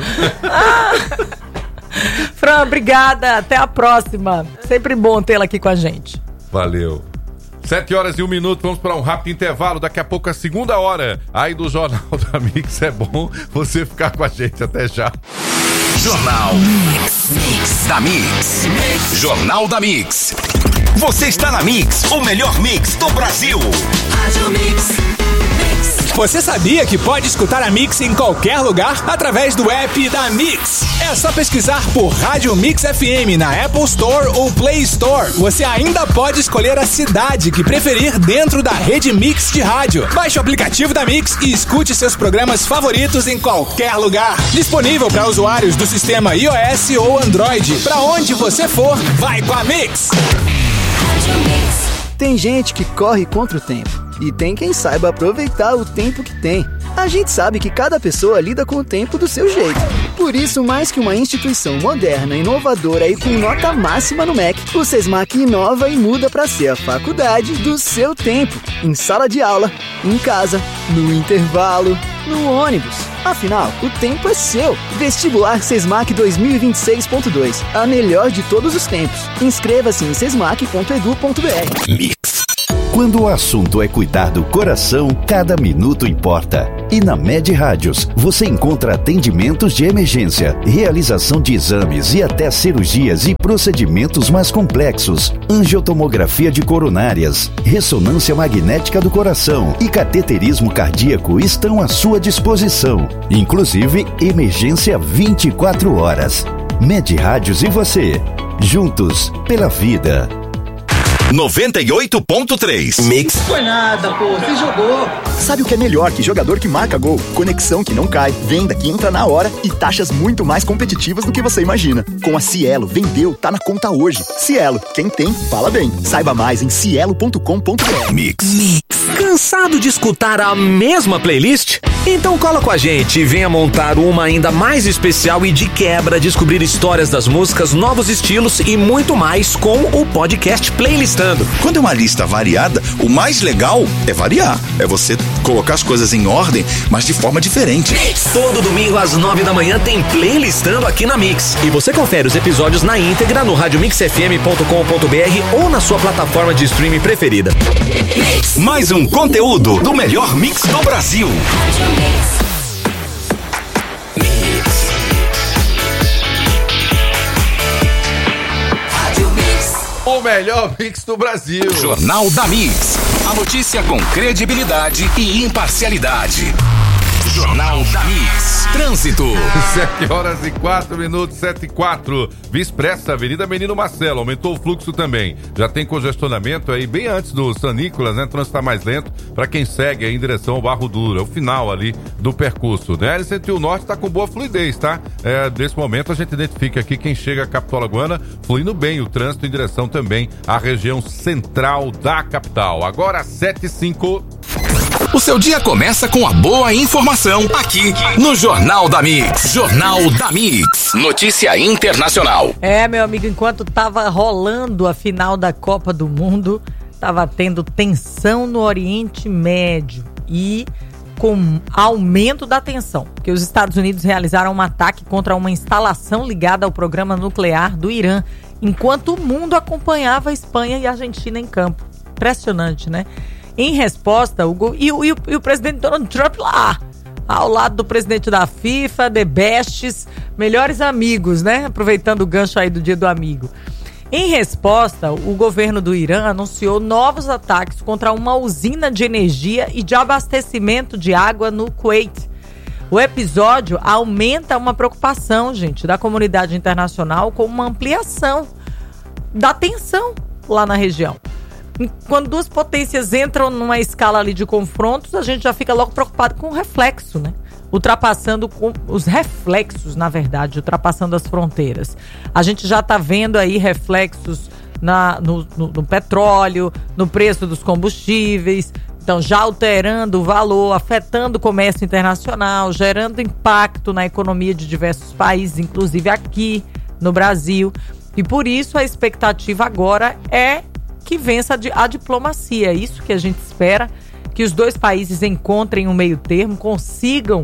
A: Fran, obrigada, até a próxima. Sempre bom tê-la aqui com a gente.
B: Valeu. 7h01, vamos para um rápido intervalo. Daqui a pouco a segunda hora aí do Jornal da Mix. É bom você ficar com a gente. Até já.
D: Jornal Mix da Mix. Jornal da Mix. Você está na Mix, o melhor mix do Brasil.
J: Rádio Mix.
L: Você sabia que pode escutar a Mix em qualquer lugar através do app da Mix? É só pesquisar por Rádio Mix FM na Apple Store ou Play Store. Você ainda pode escolher a cidade que preferir dentro da rede Mix de rádio. Baixe o aplicativo da Mix e escute seus programas favoritos em qualquer lugar. Disponível para usuários do sistema iOS ou Android. Para onde você for, vai com a Mix.
M: Tem gente que corre contra o tempo e tem quem saiba aproveitar o tempo que tem. A gente sabe que cada pessoa lida com o tempo do seu jeito. Por isso, mais que uma instituição moderna, inovadora e com nota máxima no MEC, o Sesmac inova e muda para ser a faculdade do seu tempo. Em sala de aula, em casa, no intervalo, no ônibus. Afinal, o tempo é seu. Vestibular Sesmac 2026.2. A melhor de todos os tempos. Inscreva-se em sesmac.edu.br.
N: Mix. Quando o assunto é cuidar do coração, cada minuto importa. E na Med Rádios, você encontra atendimentos de emergência, realização de exames e até cirurgias e procedimentos mais complexos, angiotomografia de coronárias, ressonância magnética do coração e cateterismo cardíaco estão à sua disposição. Inclusive, emergência 24 horas. Med Rádios e você, juntos pela vida.
D: 98.3 Mix.
O: Foi nada, pô, você jogou.
P: Sabe o que é melhor que jogador que marca gol? Conexão que não cai, venda que entra na hora e taxas muito mais competitivas do que você imagina. Com a Cielo, vendeu, tá na conta hoje. Cielo, quem tem, fala bem. Saiba mais em cielo.com.br.
D: Mix.
Q: Cansado de escutar a mesma playlist? Então cola com a gente e venha montar uma ainda mais especial e de quebra descobrir histórias das músicas, novos estilos e muito mais com o podcast Playlistando.
R: Quando é uma lista variada, o mais legal é variar. É você colocar as coisas em ordem, mas de forma diferente.
Q: Todo domingo às 9 da manhã tem Playlistando aqui na Mix. E você confere os episódios na íntegra no radiomixfm.com.br ou na sua plataforma de streaming preferida.
D: Mais um conteúdo do melhor mix do Brasil.
B: O melhor mix do Brasil.
D: Jornal da Mix. A notícia com credibilidade e imparcialidade. Jornal da Mix. Trânsito.
B: 7h04, 7h04. Via Expressa, Avenida Menino Marcelo. Aumentou o fluxo também. Já tem congestionamento aí bem antes do San Nicolas, né? O trânsito tá mais lento para quem segue aí em direção ao Barro Duro. É o final ali do percurso, né? L101 Norte tá com boa fluidez, tá? Desse momento a gente identifica aqui quem chega a capital alagoana fluindo bem o trânsito em direção também à região central da capital. Agora 7h05.
D: O seu dia começa com a boa informação aqui no Jornal da Mix. Jornal da Mix. Notícia internacional.
A: Meu amigo, enquanto tava rolando a final da Copa do Mundo, tava tendo tensão no Oriente Médio e com aumento da tensão, porque os Estados Unidos realizaram um ataque contra uma instalação ligada ao programa nuclear do Irã, enquanto o mundo acompanhava a Espanha e a Argentina em campo. Impressionante, né? Em resposta, o presidente Donald Trump lá, ao lado do presidente da FIFA, The Bestes, melhores amigos, né? Aproveitando o gancho aí do Dia do Amigo. Em resposta, o governo do Irã anunciou novos ataques contra uma usina de energia e de abastecimento de água no Kuwait. O episódio aumenta uma preocupação, gente, da comunidade internacional com uma ampliação da tensão lá na região. Quando duas potências entram numa escala ali de confrontos, a gente já fica logo preocupado com o reflexo, né? Ultrapassando com os reflexos, na verdade, ultrapassando as fronteiras. A gente já está vendo aí reflexos no petróleo, no preço dos combustíveis, então já alterando o valor, afetando o comércio internacional, gerando impacto na economia de diversos países, inclusive aqui no Brasil. E por isso a expectativa agora é que vença a diplomacia. É isso que a gente espera, que os dois países encontrem um meio termo, consigam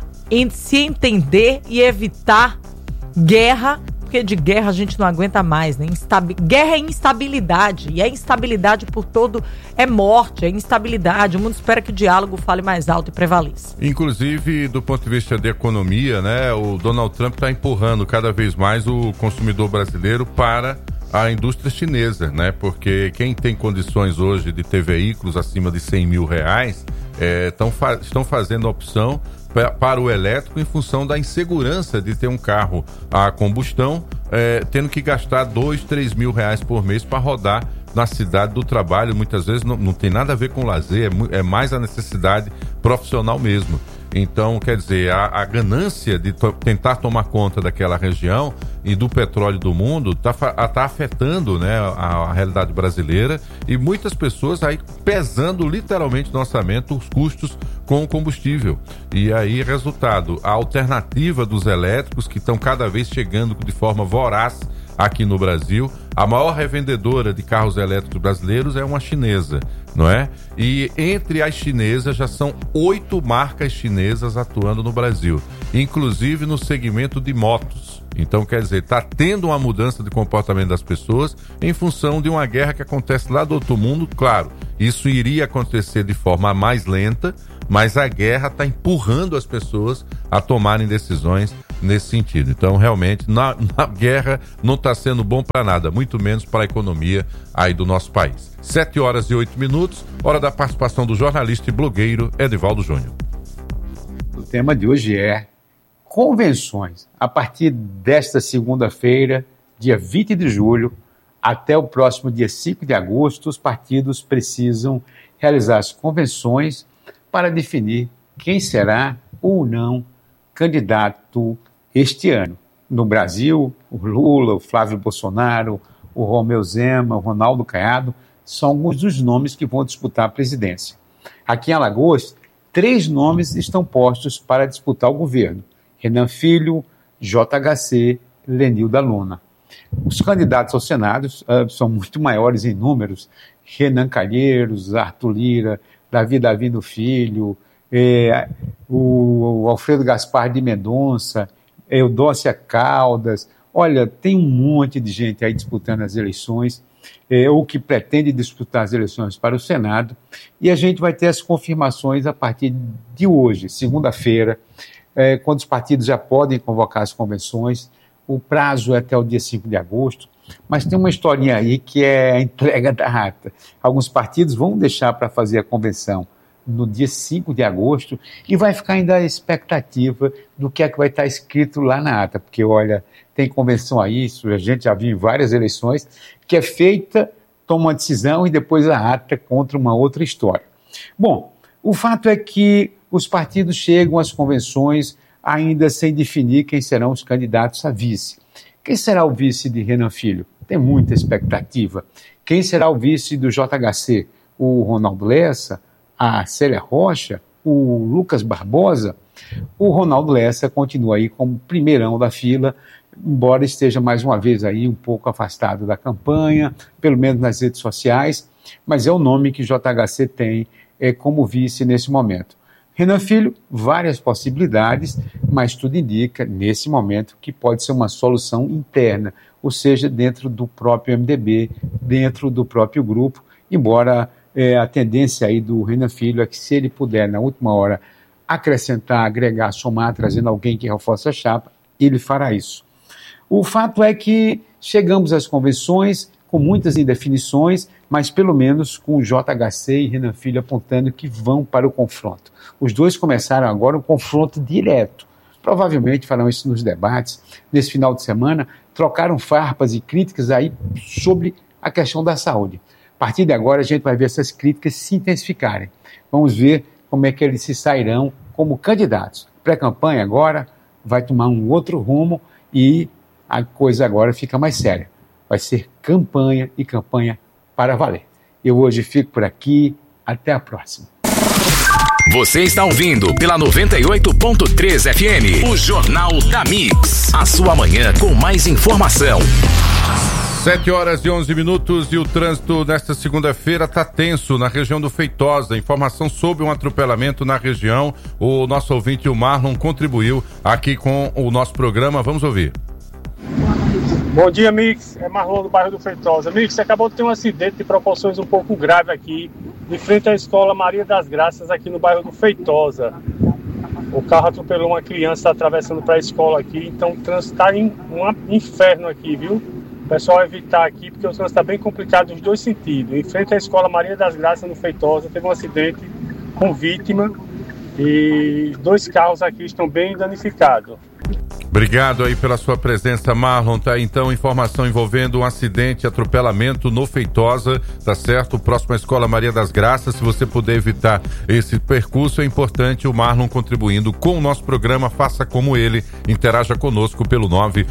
A: se entender e evitar guerra, porque de guerra a gente não aguenta mais, né? Guerra é instabilidade, e a instabilidade por todo é morte, é instabilidade. O mundo espera que o diálogo fale mais alto e prevaleça.
B: Inclusive, do ponto de vista de economia, né? O Donald Trump está empurrando cada vez mais o consumidor brasileiro para a indústria chinesa, né? Porque quem tem condições hoje de ter veículos acima de R$100 mil estão fazendo a opção para o elétrico em função da insegurança de ter um carro a combustão, tendo que gastar 2-3 mil reais por mês para rodar na cidade do trabalho. Muitas vezes não tem nada a ver com lazer, é mais a necessidade profissional mesmo. Então, quer dizer, a ganância de tentar tomar conta daquela região e do petróleo do mundo tá afetando, né, a realidade brasileira, e muitas pessoas aí pesando literalmente no orçamento os custos com o combustível. E aí, resultado, a alternativa dos elétricos, que estão cada vez chegando de forma voraz aqui no Brasil. A maior revendedora de carros elétricos brasileiros é uma chinesa, não é? E entre as chinesas já são 8 marcas chinesas atuando no Brasil, inclusive no segmento de motos. Então, quer dizer, está tendo uma mudança de comportamento das pessoas em função de uma guerra que acontece lá do outro mundo. Claro, isso iria acontecer de forma mais lenta, mas a guerra está empurrando as pessoas a tomarem decisões nesse sentido. Então, realmente, na guerra não está sendo bom para nada, muito menos para a economia aí do nosso país. 7h08, hora da participação do jornalista e blogueiro Edivaldo Júnior.
S: O tema de hoje é convenções. A partir desta segunda-feira, dia 20 de julho, até o próximo dia 5 de agosto, os partidos precisam realizar as convenções para definir quem será ou não candidato este ano. No Brasil, o Lula, o Flávio Bolsonaro, o Romeu Zema, o Ronaldo Caiado são alguns dos nomes que vão disputar a presidência. Aqui em Alagoas, 3 nomes estão postos para disputar o governo: Renan Filho, JHC, Lenilda Luna. Os candidatos ao Senado são muito maiores em números: Renan Calheiros, Arthur Lira, Davi Davino Filho, o Alfredo Gaspar de Mendonça, Eudócia Caldas. Olha, tem um monte de gente aí disputando as eleições, ou que pretende disputar as eleições para o Senado, e a gente vai ter as confirmações a partir de hoje, segunda-feira, quando os partidos já podem convocar as convenções. O prazo é até o dia 5 de agosto, mas tem uma historinha aí que é a entrega da ata. Alguns partidos vão deixar para fazer a convenção no dia 5 de agosto e vai ficar ainda a expectativa do que é que vai estar escrito lá na ata, porque, olha, tem convenção aí, isso a gente já viu em várias eleições, que é feita, toma uma decisão e depois a ata conta uma outra história. Bom, o fato é que os partidos chegam às convenções ainda sem definir quem serão os candidatos a vice. Quem será o vice de Renan Filho? Tem muita expectativa. Quem será o vice do JHC? O Ronaldo Lessa? A Célia Rocha? O Lucas Barbosa? O Ronaldo Lessa continua aí como primeirão da fila, embora esteja mais uma vez aí um pouco afastado da campanha, pelo menos nas redes sociais, mas é o nome que o JHC tem como vice nesse momento. Renan Filho, várias possibilidades, mas tudo indica, nesse momento, que pode ser uma solução interna, ou seja, dentro do próprio MDB, dentro do próprio grupo, embora a tendência aí do Renan Filho é que, se ele puder, na última hora, acrescentar, agregar, somar, trazendo alguém que reforce a chapa, ele fará isso. O fato é que chegamos às convenções com muitas indefinições, mas pelo menos com o JHC e Renan Filho apontando que vão para o confronto. Os dois começaram agora um confronto direto. Provavelmente farão isso nos debates. Nesse final de semana, trocaram farpas e críticas aí sobre a questão da saúde. A partir de agora, a gente vai ver essas críticas se intensificarem. Vamos ver como é que eles se sairão como candidatos. Pré-campanha agora vai tomar um outro rumo e a coisa agora fica mais séria. Vai ser campanha e campanha para valer. Eu hoje fico por aqui. Até a próxima.
D: Você está ouvindo pela 98.3 FM o Jornal da Mix. A sua manhã com mais informação.
B: 7h11 e o trânsito nesta segunda-feira está tenso na região do Feitosa. Informação sobre um atropelamento na região. O nosso ouvinte, o Marlon, contribuiu aqui com o nosso programa. Vamos ouvir.
T: Bom dia, Mix. É Marlon do bairro do Feitosa. Mix, acabou de ter um acidente de proporções um pouco grave aqui, de frente à escola Maria das Graças, aqui no bairro do Feitosa. O carro atropelou uma criança, está atravessando para a escola aqui, então o trânsito está um inferno aqui, viu? O pessoal evitar aqui, porque o trânsito está bem complicado nos dois sentidos. Em frente à escola Maria das Graças, no Feitosa, teve um acidente com vítima e 2 carros aqui estão bem danificados.
B: Obrigado aí pela sua presença, Marlon. Tá, então, informação envolvendo um acidente, atropelamento no Feitosa, tá certo? Próximo à Escola Maria das Graças. Se você puder evitar esse percurso, é importante o Marlon contribuindo com o nosso programa. Faça como ele, interaja conosco pelo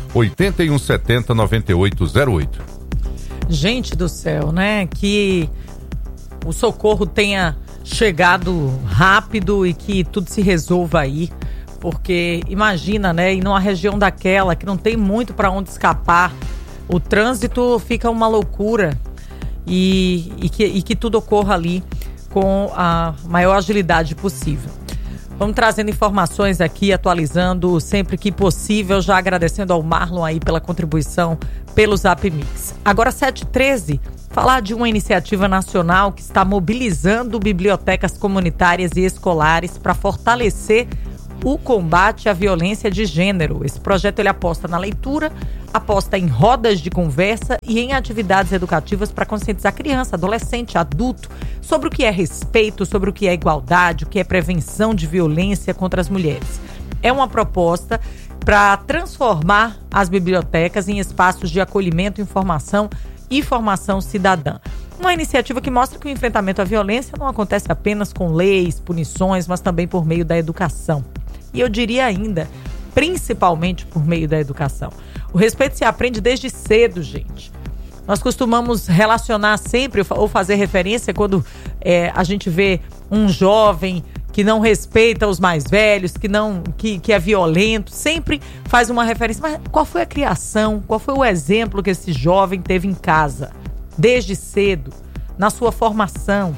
B: 981709808.
A: Gente do céu, né? Que o socorro tenha chegado rápido e que tudo se resolva aí. Porque imagina, né, ir numa região daquela que não tem muito para onde escapar, o trânsito fica uma loucura e que tudo ocorra ali com a maior agilidade possível. Vamos trazendo informações aqui, atualizando sempre que possível, já agradecendo ao Marlon aí pela contribuição pelo Zap Mix. Agora 7h13, falar de uma iniciativa nacional que está mobilizando bibliotecas comunitárias e escolares para fortalecer o combate à violência de gênero. Esse projeto ele aposta na leitura, aposta em rodas de conversa e em atividades educativas para conscientizar criança, adolescente, adulto sobre o que é respeito, sobre o que é igualdade, o que é prevenção de violência contra as mulheres. É uma proposta para transformar as bibliotecas em espaços de acolhimento, informação e formação cidadã. Uma iniciativa que mostra que o enfrentamento à violência não acontece apenas com leis, punições, mas também por meio da educação. E eu diria ainda, principalmente por meio da educação. O respeito se aprende desde cedo, gente. Nós costumamos relacionar sempre ou fazer referência quando a gente vê um jovem que não respeita os mais velhos, que é violento, sempre faz uma referência. Mas qual foi a criação, qual foi o exemplo que esse jovem teve em casa, desde cedo, na sua formação?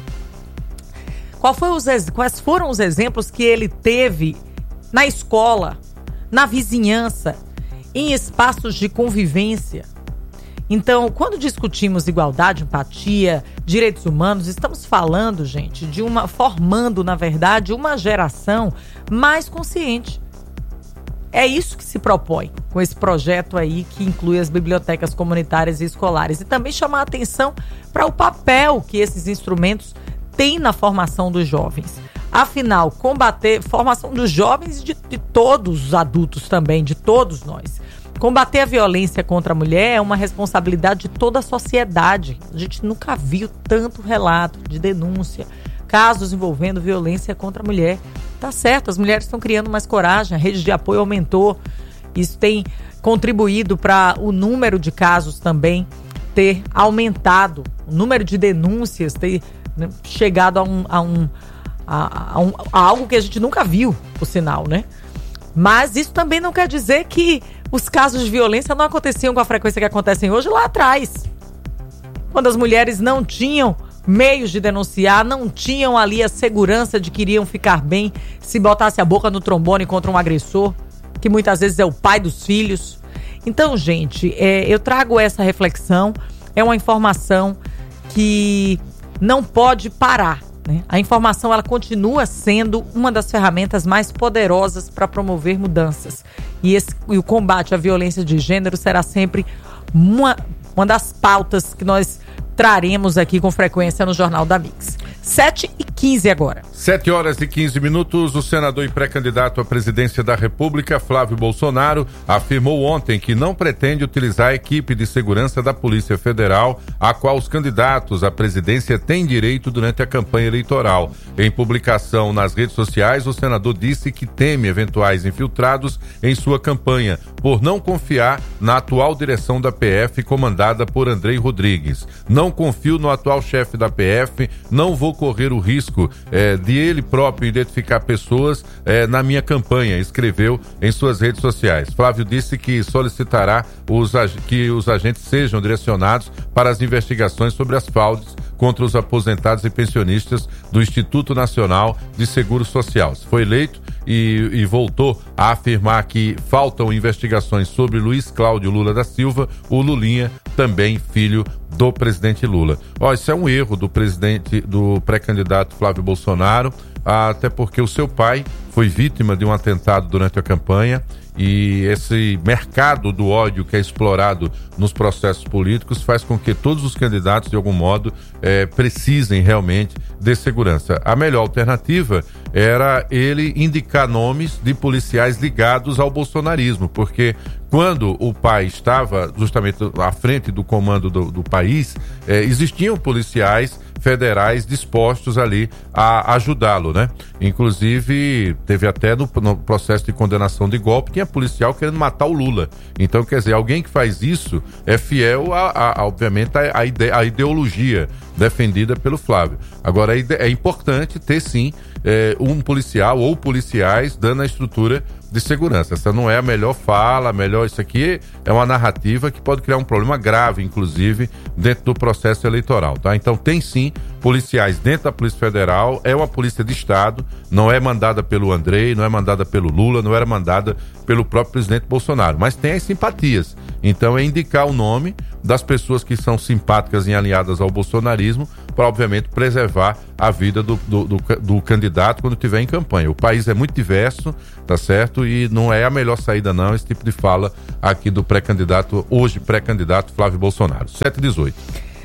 A: Quais foram os exemplos que ele teve na escola, na vizinhança, em espaços de convivência? Então, quando discutimos igualdade, empatia, direitos humanos, estamos falando, gente, formando, na verdade, uma geração mais consciente. É isso que se propõe com esse projeto aí que inclui as bibliotecas comunitárias e escolares. E também chamar a atenção para o papel que esses instrumentos têm na formação dos jovens. Afinal, combater formação dos jovens e de todos os adultos também, de todos nós. Combater a violência contra a mulher é uma responsabilidade de toda a sociedade. A gente nunca viu tanto relato de denúncia, casos envolvendo violência contra a mulher. Tá certo, as mulheres estão criando mais coragem, a rede de apoio aumentou. Isso tem contribuído para o número de casos também ter aumentado, o número de denúncias ter chegado a algo que a gente nunca viu, por sinal, né? Mas isso também não quer dizer que os casos de violência não aconteciam com a frequência que acontecem hoje lá atrás. Quando as mulheres não tinham meios de denunciar, não tinham ali a segurança de que iriam ficar bem se botasse a boca no trombone contra um agressor, que muitas vezes é o pai dos filhos. Então, gente, eu trago essa reflexão, é uma informação que não pode parar, né? A informação ela continua sendo uma das ferramentas mais poderosas para promover mudanças. E o combate à violência de gênero será sempre uma das pautas que nós traremos aqui com frequência no Jornal da Mix. 7h15 agora.
B: 7h15. O senador e pré-candidato à presidência da República, Flávio Bolsonaro, afirmou ontem que não pretende utilizar a equipe de segurança da Polícia Federal, a qual os candidatos à presidência têm direito durante a campanha eleitoral. Em publicação nas redes sociais, o senador disse que teme eventuais infiltrados em sua campanha, por não confiar na atual direção da PF, comandada por Andrei Rodrigues. Não confio no atual chefe da PF, não vou correr o risco de ele próprio identificar pessoas na minha campanha, escreveu em suas redes sociais. Flávio disse que solicitará que os agentes sejam direcionados para as investigações sobre as fraudes contra os aposentados e pensionistas do Instituto Nacional de Seguro Social. Foi eleito e voltou a afirmar que faltam investigações sobre Luiz Cláudio Lula da Silva, o Lulinha, também filho do presidente Lula. Isso é um erro do pré-candidato Flávio Bolsonaro, até porque o seu pai foi vítima de um atentado durante a campanha E esse mercado do ódio que é explorado nos processos políticos faz com que todos os candidatos, de algum modo, precisem realmente de segurança. A melhor alternativa era ele indicar nomes de policiais ligados ao bolsonarismo, porque quando o pai estava justamente à frente do comando do país, existiam policiais federais dispostos ali a ajudá-lo, né? Inclusive, teve até no processo de condenação de golpe, tinha policial querendo matar o Lula. Então, quer dizer, alguém que faz isso é fiel, obviamente, à ideologia defendida pelo Flávio. Agora, é importante ter, sim, um policial ou policiais dando a estrutura de segurança. Essa não é a melhor fala, isso aqui é uma narrativa que pode criar um problema grave, inclusive, dentro do processo eleitoral, tá? Então tem sim policiais dentro da Polícia Federal, é uma polícia de Estado, não é mandada pelo Andrei, não é mandada pelo Lula, não era mandada pelo próprio presidente Bolsonaro, mas tem as simpatias. Então é indicar o nome das pessoas que são simpáticas e alinhadas ao bolsonarismo para, obviamente, preservar a vida do candidato quando estiver em campanha. O país é muito diverso, tá certo? E não é a melhor saída, não, esse tipo de fala aqui do pré-candidato, hoje pré-candidato Flávio Bolsonaro. 7h18.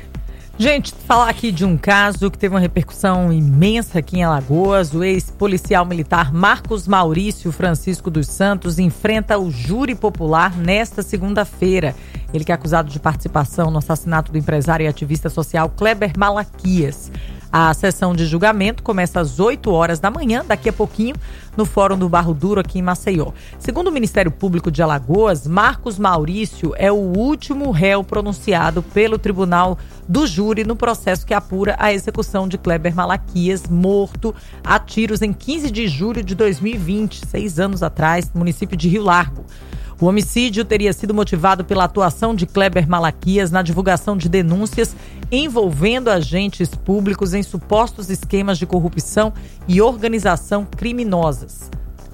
A: Gente, falar aqui de um caso que teve uma repercussão imensa aqui em Alagoas. O ex-policial militar Marcos Maurício Francisco dos Santos enfrenta o júri popular nesta segunda-feira. Ele que é acusado de participação no assassinato do empresário e ativista social Kleber Malaquias. A sessão de julgamento começa às 8 horas da manhã, daqui a pouquinho, no Fórum do Barro Duro, aqui em Maceió. Segundo o Ministério Público de Alagoas, Marcos Maurício é o último réu pronunciado pelo Tribunal do Júri no processo que apura a execução de Kleber Malaquias, morto a tiros em 15 de julho de 2020, 6 anos atrás, no município de Rio Largo. O homicídio teria sido motivado pela atuação de Kleber Malaquias na divulgação de denúncias envolvendo agentes públicos em supostos esquemas de corrupção e organizações criminosas.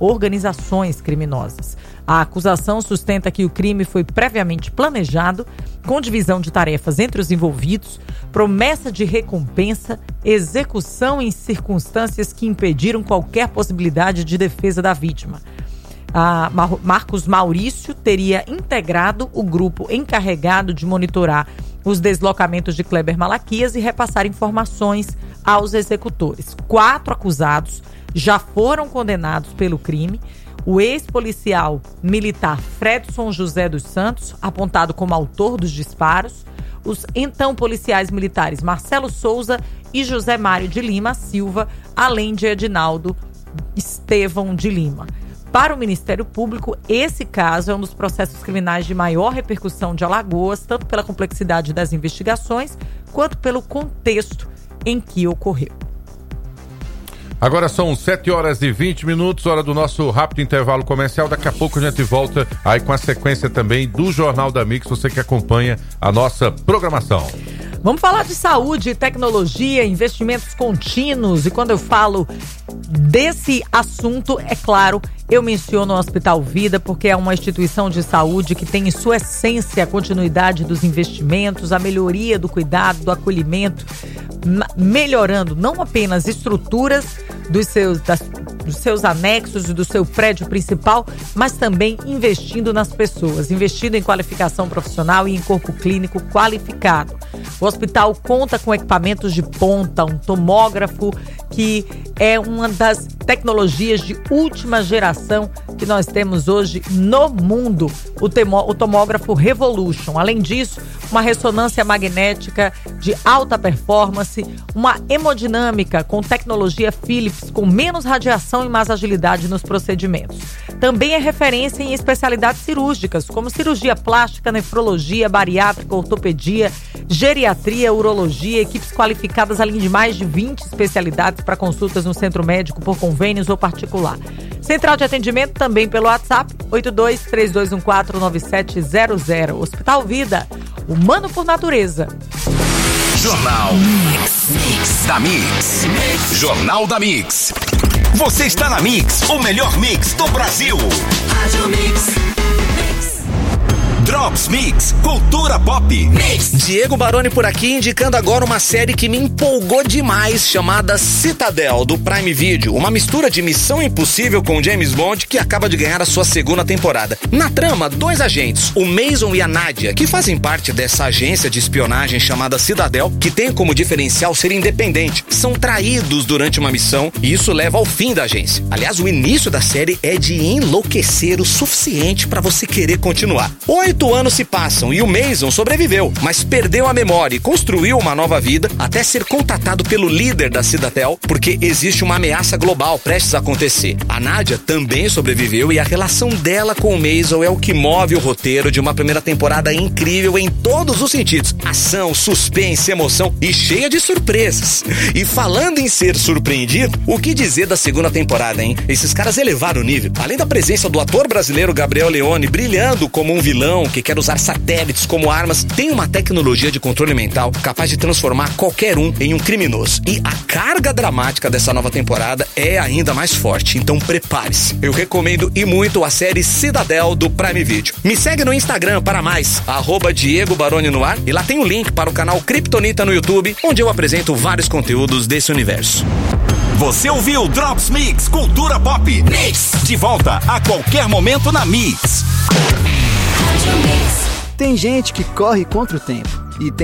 A: A acusação sustenta que o crime foi previamente planejado, com divisão de tarefas entre os envolvidos, promessa de recompensa, execução em circunstâncias que impediram qualquer possibilidade de defesa da vítima. Marcos Maurício teria integrado o grupo encarregado de monitorar os deslocamentos de Kleber Malaquias e repassar informações aos executores. 4 acusados já foram condenados pelo crime. O ex-policial militar Fredson José dos Santos, apontado como autor dos disparos, os então policiais militares Marcelo Souza e José Mário de Lima Silva, além de Edinaldo Estevão de Lima. Para o Ministério Público, esse caso é um dos processos criminais de maior repercussão de Alagoas, tanto pela complexidade das investigações, quanto pelo contexto em que ocorreu.
B: Agora são 7h20, hora do nosso rápido intervalo comercial. Daqui a pouco a gente volta aí com a sequência também do Jornal da Mix, você que acompanha a nossa programação.
A: Vamos falar de saúde, tecnologia, investimentos contínuos. E quando eu falo desse assunto, é claro, eu menciono o Hospital Vida, porque é uma instituição de saúde que tem em sua essência a continuidade dos investimentos, a melhoria do cuidado, do acolhimento, melhorando não apenas estruturas dos seus anexos e do seu prédio principal, mas também investindo nas pessoas, investindo em qualificação profissional e em corpo clínico qualificado. O hospital conta com equipamentos de ponta, um tomógrafo que é uma das tecnologias de última geração que nós temos hoje no mundo, o tomógrafo Revolution. Além disso, uma ressonância magnética de alta performance, uma hemodinâmica com tecnologia Philips, com menos radiação e mais agilidade nos procedimentos. Também é referência em especialidades cirúrgicas, como cirurgia plástica, nefrologia, bariátrica, ortopedia, geriatria, urologia, equipes qualificadas além de mais de 20 especialidades para consultas no centro médico por convênios ou particular. Central de atendimento também pelo WhatsApp 8232149700. Hospital Vida, humano por natureza.
D: Jornal Mix da Mix. Jornal da Mix. Você está na Mix, o melhor mix do Brasil.
U: Rádio Mix.
D: Drops Mix, cultura pop. Mix.
Q: Diego Baroni por aqui, indicando agora uma série que me empolgou demais, chamada Citadel, do Prime Video. Uma mistura de Missão Impossível com James Bond, que acaba de ganhar a sua segunda temporada. Na trama, 2 agentes, o Mason e a Nadia, que fazem parte dessa agência de espionagem chamada Citadel, que tem como diferencial ser independente. São traídos durante uma missão e isso leva ao fim da agência. Aliás, o início da série é de enlouquecer o suficiente para você querer continuar. 8 anos se passam e o Mason sobreviveu, mas perdeu a memória e construiu uma nova vida até ser contatado pelo líder da Citadel, porque existe uma ameaça global prestes a acontecer. A Nadia também sobreviveu e a relação dela com o Mason é o que move o roteiro de uma primeira temporada incrível em todos os sentidos. Ação, suspense, emoção e cheia de surpresas. E falando em ser surpreendido, o que dizer da segunda temporada, hein? Esses caras elevaram o nível. Além da presença do ator brasileiro Gabriel Leone brilhando como um vilão que quer usar satélites como armas, tem uma tecnologia de controle mental capaz de transformar qualquer um em um criminoso. E a carga dramática dessa nova temporada é ainda mais forte, então prepare-se. Eu recomendo e muito a série Citadel do Prime Video. Me segue no Instagram para mais, @Diego Baroni no ar, e lá tem o link para o canal Kryptonita no YouTube, onde eu apresento vários conteúdos desse universo.
D: Você ouviu Drops Mix, cultura pop. Mix. De volta a qualquer momento na Mix.
M: Tem gente que corre contra o tempo e tem